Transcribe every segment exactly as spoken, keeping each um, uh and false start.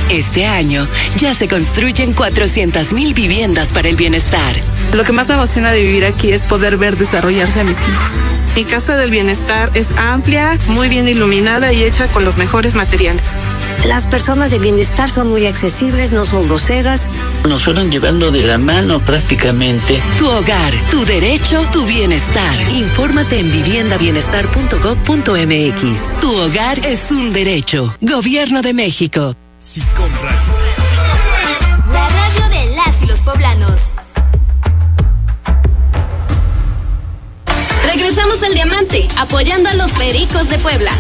Este año ya se construyen cuatrocientas mil viviendas para el bienestar. Lo que más me emociona de vivir aquí es poder ver desarrollarse a mis hijos. Mi casa del bienestar es amplia, muy bien iluminada y hecha con los mejores materiales. Las personas de bienestar son muy accesibles, no son groseras. Nos fueron llevando de la mano prácticamente. Tu hogar, tu derecho, tu bienestar. Infórmate en vivienda bienestar punto gob punto eme equis. Tu hogar es un derecho. Gobierno de México. Si compran. La radio de las y los poblanos. Regresamos al Diamante, apoyando a los Pericos de Puebla.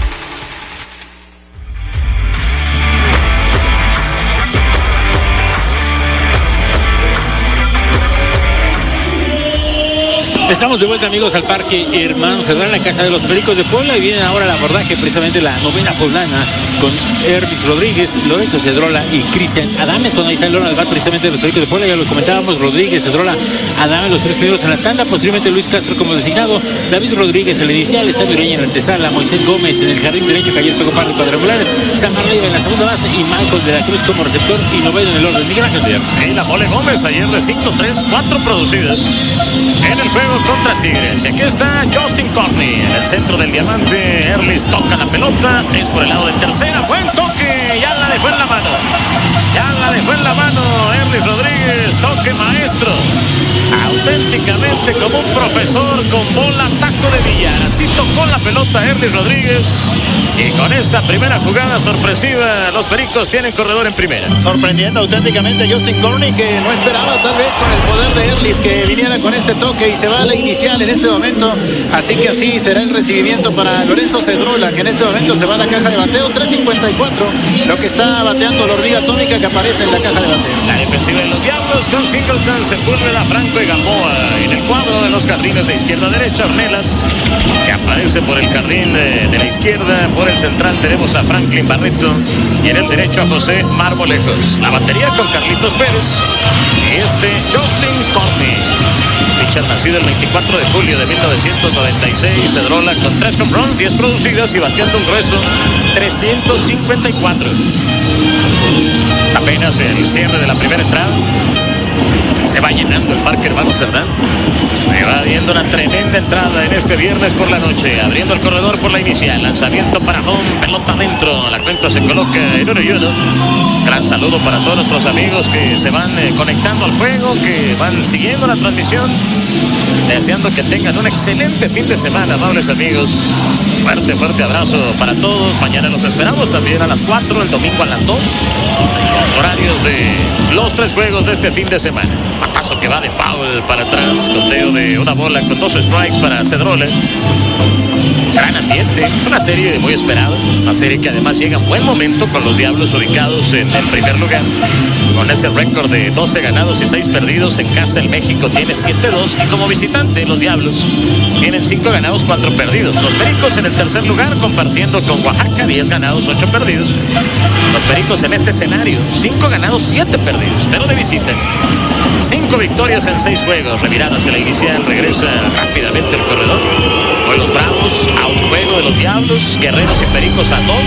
Estamos de vuelta, amigos, al Parque Hermano Cerdán, la casa de los Pericos de Puebla, y vienen ahora al abordaje precisamente la novena poblana con Erlis Rodríguez, Lorenzo Cedrola y Cristian Adames. Cuando ahí está el Lona del Bar precisamente de los Pericos de Puebla, ya lo comentábamos, Rodríguez, Cedrola, Adames, los tres primeros en la tanda, posteriormente Luis Castro como designado, David Rodríguez el inicial, Estadio Ureña en la antesala, Moisés Gómez en el jardín derecho, que ayer pegó par de cuadrangulares, Samar Leiva en la segunda base y Michael de la Cruz como receptor y noveno en el orden. Miguel Ángel Díaz. Sí, la Mole Gómez ayer de cinco tres, cuatro producidas en el juego contra Tigres. Y aquí está Justin Courtney en el centro del Diamante. Erlis toca la pelota, es por el lado de tercera, buen toque, ya la dejó en la mano, ya la dejó en la mano Erlis Rodríguez, toque maestro, auténticamente como un profesor con bola, taco de billar. Así tocó la pelota Erlis Rodríguez, y con esta primera jugada sorpresiva los Pericos tienen corredor en primera. Sorprendiendo auténticamente a Justin Courtney, que no esperaba tal vez con el poder de Erlis que viniera con este toque, y se va a la inicial en este momento. Así que así será el recibimiento para Lorenzo Cedrola, que en este momento se va a la caja de bateo. Tres cincuenta y cuatro lo que está bateando la hormiga atómica, que aparece en la caja de bateo. La defensiva de los Diablos con Singleton, Sepúlveda, Franco y Gamboa. En el cuadro de los jardines de izquierda a derecha, Ornelas, que aparece por el jardín de, de la izquierda. Por el central tenemos a Franklin Barreto, y en el derecho a José Marmolejos. La batería con Carlitos Pérez y este Justin Courtney, pitcher nacido el veinticuatro de julio de mil novecientos noventa y seis. Cedrola con tres home runs, diez producidas y bateando un grueso trescientos cincuenta y cuatro. Apenas el cierre de la primera entrada. Se va llenando el Parque Hermano Cerdán. Se va viendo una tremenda entrada en este viernes por la noche. Abriendo el corredor por la inicial. Lanzamiento para home, pelota adentro. La cuenta se coloca en uno y uno. Gran saludo para todos nuestros amigos que se van eh, conectando al juego, que van siguiendo la transmisión. Deseando que tengan un excelente fin de semana, amables amigos. Fuerte, fuerte abrazo para todos. Mañana los esperamos también a las cuatro, el domingo a las dos. Los horarios de los tres juegos de este fin de semana. Patazo que va de foul para atrás. Conteo de una bola con dos strikes para Cedrola. Gran ambiente, es una serie muy esperada, una serie que además llega en buen momento con los Diablos ubicados en el primer lugar, con ese récord de doce ganados y seis perdidos. En casa el México tiene siete dos, y como visitante los Diablos tienen cinco ganados, cuatro perdidos. Los Pericos en el tercer lugar compartiendo con Oaxaca, diez ganados, ocho perdidos. Los Pericos en este escenario, cinco ganados, siete perdidos, pero de visita. cinco victorias en seis juegos, reviradas en la inicial, regresa rápidamente el corredor. Hoy los Bravos a un juego de los Diablos, Guerreros y Pericos a dos.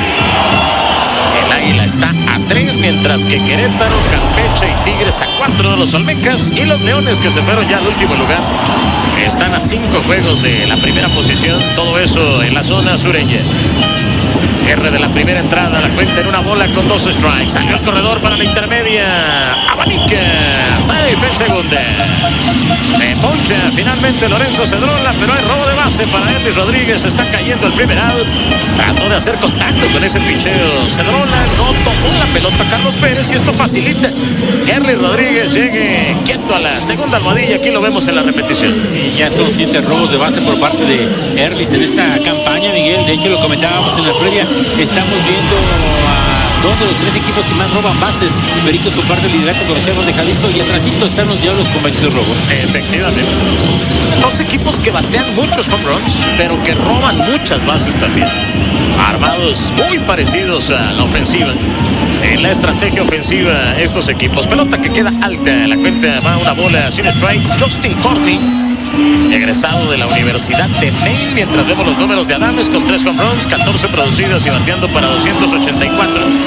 El Águila está a tres, mientras que Querétaro, Campeche y Tigres a cuatro. Los Olmecas y los Leones, que se fueron ya al último lugar, están a cinco juegos de la primera posición. Todo eso en la zona sureña. Cierre de la primera entrada, la cuenta en una bola con dos strikes. Salió el corredor para la intermedia. Abanica, safe en segunda. Se poncha finalmente Lorenzo Cedrola, pero hay robo de base para Erlis Rodríguez. Está cayendo el primer out. Trató de hacer contacto con ese picheo Cedrola, no tomó la pelota Carlos Pérez, y esto facilita que Erlis Rodríguez llegue quieto a la segunda almohadilla. Aquí lo vemos en la repetición. Y ya son siete robos de base por parte de Erlis en esta campaña, Miguel. De hecho, lo comentábamos en la previa. Estamos viendo a dos de los tres equipos que más roban bases. Pericos comparte el liderato con los Cerros de Jalisco, y atrásito están los Diablos con veintidós robos. Efectivamente. Dos equipos que batean muchos home runs, pero que roban muchas bases también. Armados muy parecidos a la ofensiva. En la estrategia ofensiva, estos equipos. Pelota que queda alta. La cuenta va una bola sin strike. Justin Courtney, egresado de la Universidad de Maine, mientras vemos los números de Adames con tres home runs, catorce producidos y bateando para doscientos ochenta y cuatro.